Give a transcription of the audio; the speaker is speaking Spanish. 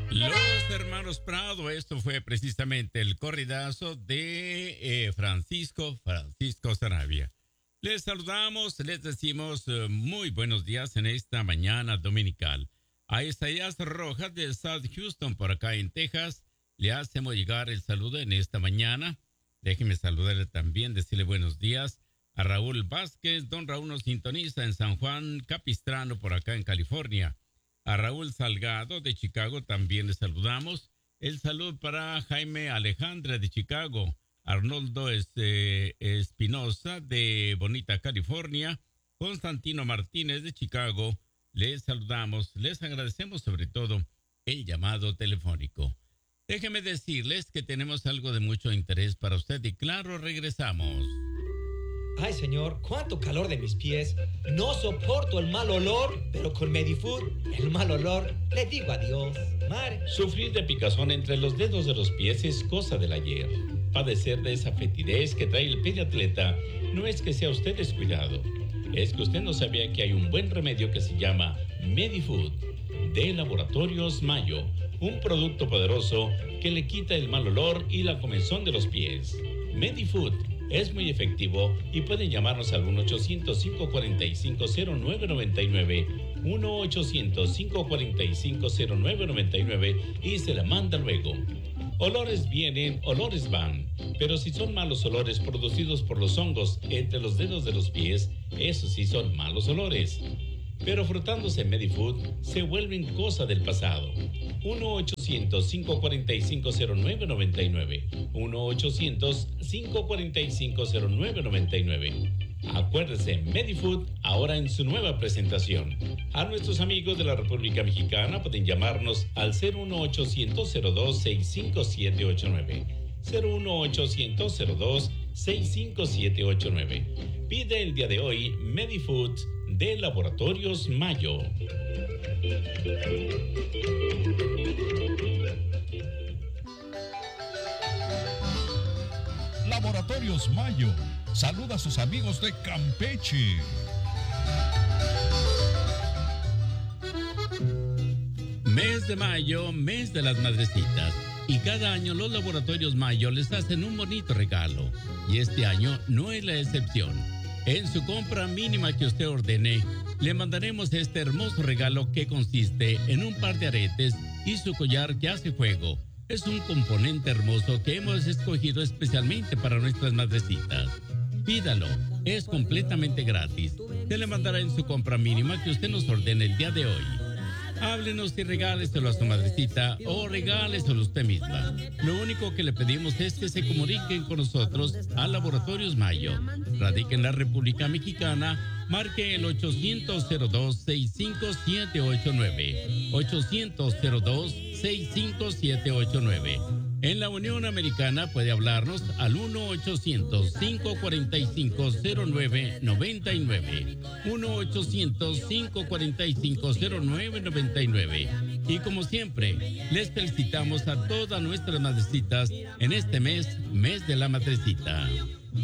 Los hermanos Prado, esto fue precisamente el corridazo de Francisco Sarabia. Les saludamos, les decimos muy buenos días en esta mañana dominical. A Isaías Rojas de South Houston, por acá en Texas, le hacemos llegar el saludo en esta mañana. Déjeme saludarle también, decirle buenos días a Raúl Vázquez. Don Raúl nos sintoniza en San Juan Capistrano, por acá en California. A Raúl Salgado de Chicago también le saludamos. El saludo para Jaime Alejandra de Chicago. Arnoldo Espinosa de Bonita, California. Constantino Martínez de Chicago. Les saludamos, les agradecemos sobre todo el llamado telefónico. Déjenme decirles que tenemos algo de mucho interés para usted y claro, regresamos. Ay, señor, cuánto calor de mis pies. No soporto el mal olor, pero con Medifood, el mal olor, le digo adiós. Mar. Sufrir de picazón entre los dedos de los pies es cosa del ayer. Padecer de esa fetidez que trae el pie de atleta no es que sea usted descuidado. Es que usted no sabía que hay un buen remedio que se llama Medifood, de Laboratorios Mayo, un producto poderoso que le quita el mal olor y la comezón de los pies. Medifood es muy efectivo y pueden llamarnos al 1-800-545-0999, 1-800-545-0999 y se la manda luego. Olores vienen, olores van, pero si son malos olores producidos por los hongos entre los dedos de los pies, esos sí son malos olores. Pero frotándose Medifood se vuelven cosa del pasado. 1-800-545-0999, 1-800-545-0999. Acuérdese, Medifood ahora en su nueva presentación. A nuestros amigos de la República Mexicana pueden llamarnos al 01800-02-65789. 01800-02-65789. Pide el día de hoy Medifood de Laboratorios Mayo. Laboratorios Mayo saluda a sus amigos de Campeche. Mes de mayo, mes de las madrecitas. Y cada año los Laboratorios Mayo les hacen un bonito regalo. Y este año no es la excepción. En su compra mínima que usted ordene, le mandaremos este hermoso regalo que consiste en un par de aretes y su collar que hace juego. Es un componente hermoso que hemos escogido especialmente para nuestras madrecitas. Pídalo, es completamente gratis. Se le mandará en su compra mínima que usted nos ordene el día de hoy. Háblenos y regáleselo a su madrecita o regáleselo a usted misma. Lo único que le pedimos es que se comuniquen con nosotros a Laboratorios Mayo. Radica en la República Mexicana. Marque el 800-02-65789. 800-02-65789. En la Unión Americana puede hablarnos al 1-800-545-0999. 1-800-545-0999. Y como siempre, les felicitamos a todas nuestras madrecitas en este mes de la madrecita.